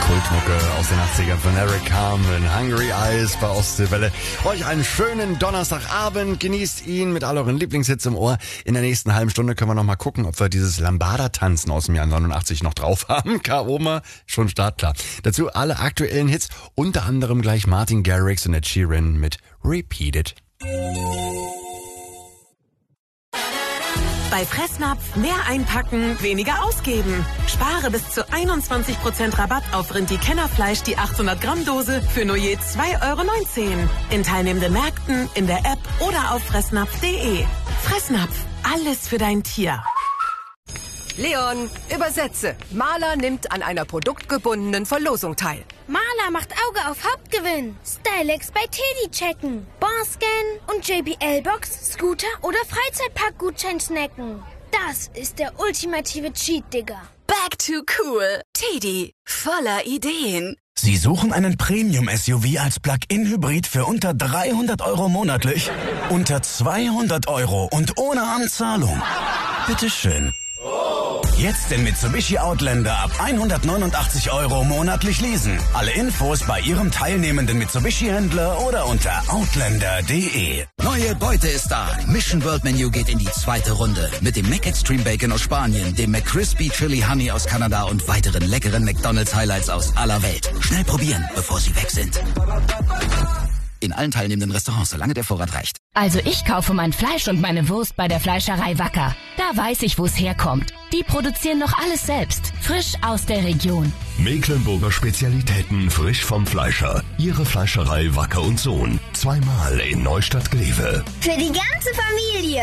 Kultmucke aus den 80ern von Eric Carmen, Hungry Eyes bei Ostseewelle. Euch einen schönen Donnerstagabend, genießt ihn mit all euren Lieblingshits im Ohr. In der nächsten halben Stunde können wir noch mal gucken, ob wir dieses Lambada-Tanzen aus dem Jahr 89 noch drauf haben. K.O.M.A. schon startklar. Dazu alle aktuellen Hits, unter anderem gleich Martin Garrix und Ed Sheeran mit Repeat It. Bei Fressnapf mehr einpacken, weniger ausgeben. Spare bis zu 21% Rabatt auf Rindi-Kennerfleisch, die 800 Gramm Dose für nur je 2,19 € in teilnehmenden Märkten, in der App oder auf fressnapf.de. Fressnapf, alles für dein Tier. Leon, übersetze. Maler nimmt an einer produktgebundenen Verlosung teil. Maler macht Auge auf Hauptgewinn. Stylex bei Teddy checken. Barscan und JBL-Box, Scooter oder Freizeitpark-Gutschein snacken. Das ist der ultimative Cheat, Digga. Back to cool. Teddy, voller Ideen. Sie suchen einen Premium-SUV als Plug-in-Hybrid für unter 300 € monatlich? Unter 200 € und ohne Anzahlung? Bitteschön. Jetzt den Mitsubishi Outlander ab 189 € monatlich leasen. Alle Infos bei Ihrem teilnehmenden Mitsubishi-Händler oder unter outlander.de. Neue Beute ist da. Mission World Menu geht in die zweite Runde. Mit dem Mac Extreme Bacon aus Spanien, dem McCrispy Chili Honey aus Kanada und weiteren leckeren McDonald's Highlights aus aller Welt. Schnell probieren, bevor sie weg sind. In allen teilnehmenden Restaurants, solange der Vorrat reicht. Also ich kaufe mein Fleisch und meine Wurst bei der Fleischerei Wacker. Da weiß ich, wo es herkommt. Die produzieren noch alles selbst. Frisch aus der Region. Mecklenburger Spezialitäten frisch vom Fleischer. Ihre Fleischerei Wacker und Sohn. Zweimal in Neustadt-Glewe. Für die ganze Familie.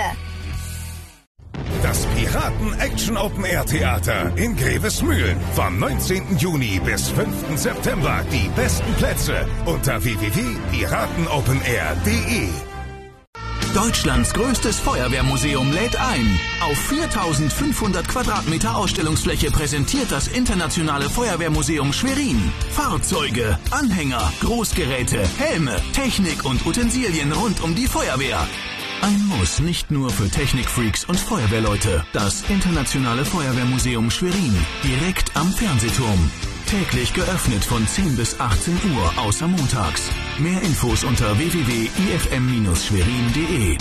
Das Piraten-Action-Open-Air-Theater in Grevesmühlen. Vom 19. Juni bis 5. September. Die besten Plätze unter www.piratenopenair.de. Deutschlands größtes Feuerwehrmuseum lädt ein. Auf 4.500 Quadratmeter Ausstellungsfläche präsentiert das Internationale Feuerwehrmuseum Schwerin Fahrzeuge, Anhänger, Großgeräte, Helme, Technik und Utensilien rund um die Feuerwehr. Ein Muss nicht nur für Technikfreaks und Feuerwehrleute. Das Internationale Feuerwehrmuseum Schwerin, direkt am Fernsehturm. Täglich geöffnet von 10 bis 18 Uhr, außer montags. Mehr Infos unter www.ifm-schwerin.de.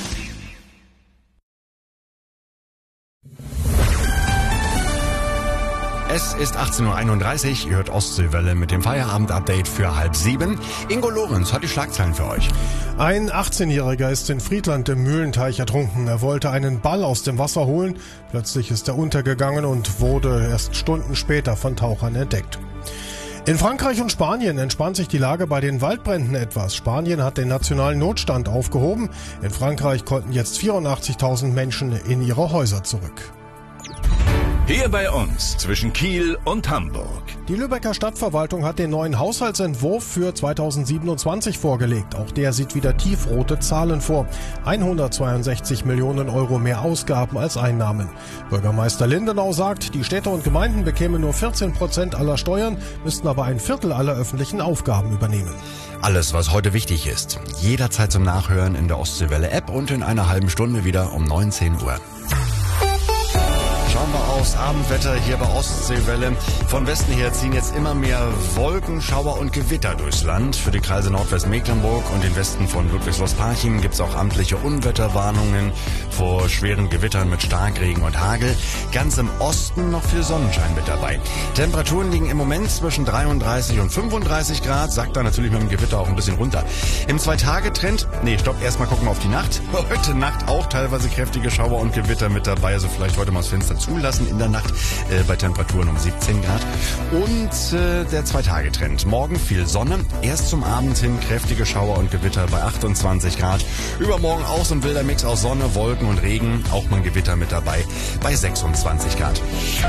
Es ist 18.31 Uhr, ihr hört Ostseewelle mit dem Feierabend-Update für 6:30. Ingo Lorenz hat die Schlagzeilen für euch. Ein 18-Jähriger ist in Friedland im Mühlenteich ertrunken. Er wollte einen Ball aus dem Wasser holen. Plötzlich ist er untergegangen und wurde erst Stunden später von Tauchern entdeckt. In Frankreich und Spanien entspannt sich die Lage bei den Waldbränden etwas. Spanien hat den nationalen Notstand aufgehoben. In Frankreich konnten jetzt 84.000 Menschen in ihre Häuser zurück. Hier bei uns zwischen Kiel und Hamburg. Die Lübecker Stadtverwaltung hat den neuen Haushaltsentwurf für 2027 vorgelegt. Auch der sieht wieder tiefrote Zahlen vor. 162 Millionen € mehr Ausgaben als Einnahmen. Bürgermeister Lindenau sagt, die Städte und Gemeinden bekämen nur 14% aller Steuern, müssten aber ein Viertel aller öffentlichen Aufgaben übernehmen. Alles, was heute wichtig ist, jederzeit zum Nachhören in der Ostseewelle-App und in einer halben Stunde wieder um 19 Uhr. Schauen wir aufs Abendwetter hier bei Ostseewelle. Von Westen her ziehen jetzt immer mehr Wolken, Schauer und Gewitter durchs Land. Für die Kreise Nordwestmecklenburg und den Westen von Ludwigslust-Parchim gibt es auch amtliche Unwetterwarnungen vor schweren Gewittern mit Starkregen und Hagel. Ganz im Osten noch viel Sonnenschein mit dabei. Temperaturen liegen im Moment zwischen 33 und 35 Grad, sagt da natürlich mit dem Gewitter auch ein bisschen runter. Im 2-Tage-Trend, erstmal gucken wir auf die Nacht. Heute Nacht auch teilweise kräftige Schauer und Gewitter mit dabei, also vielleicht heute mal das Fenster zulassen in der Nacht bei Temperaturen um 17 Grad. Und der 2-Tage-Trend. Morgen viel Sonne, erst zum Abend hin kräftige Schauer und Gewitter bei 28 Grad. Übermorgen auch so ein wilder Mix aus Sonne, Wolken und Regen, auch mal ein Gewitter mit dabei bei 26 Grad.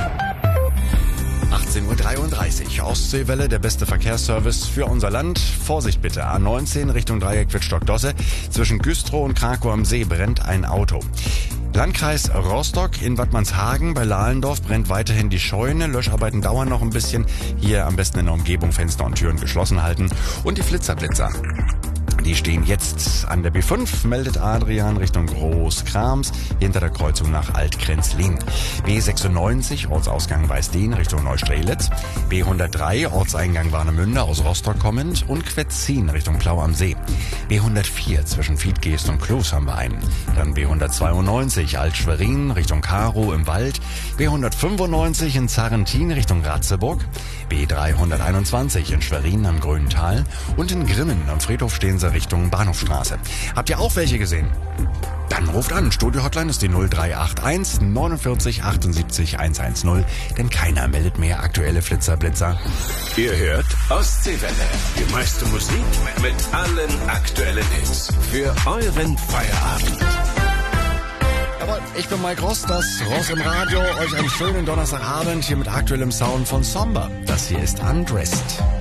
18.33 Uhr. Ostseewelle, der beste Verkehrsservice für unser Land. Vorsicht bitte, A19 Richtung Dreieck Wittstock-Dosse. Zwischen Güstrow und Krakow am See brennt ein Auto. Landkreis Rostock in Wattmannshagen bei Lahlendorf brennt weiterhin die Scheune. Löscharbeiten dauern noch ein bisschen. Hier am besten in der Umgebung Fenster und Türen geschlossen halten. Und die Flitzer. Die stehen jetzt an der B5, meldet Adrian Richtung Großkrams, hinter der Kreuzung nach Altgrenzlin. B96, Ortsausgang Weißdehn Richtung Neustrelitz. B103, Ortseingang Warnemünde aus Rostock kommend und Quetzin Richtung Plau am See. B104, zwischen Fiedgeest und Kloß haben wir einen. Dann B192, Alt-Schwerin Richtung Karow im Wald. B195 in Zarrentin Richtung Ratzeburg. B321 in Schwerin am Grünen Tal. Und in Grimmen am Friedhof stehen sie Richtung Bahnhofstraße. Habt ihr auch welche gesehen? Dann ruft an. Studio-Hotline ist die 0381 49 78 110, denn keiner meldet mehr aktuelle Flitzer-Blitzer. Ihr hört Ostseewelle. Die meiste Musik mit allen aktuellen Hits. Für euren Feierabend. Jawohl, ich bin Mike Ross, das Ross im Radio. Euch einen schönen Donnerstagabend hier mit aktuellem Sound von Somber. Das hier ist Undressed.